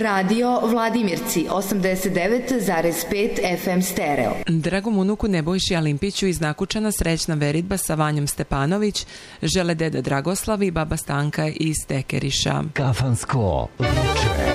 Radio Vladimirci 89,5 FM stereo. Dragom unuku Nebojši Alimpiću iz Nakučana srećna veritba sa Vanjom Stepanović žele deda Dragoslav i baba Stanka iz Tekeriša. Kafansko veče.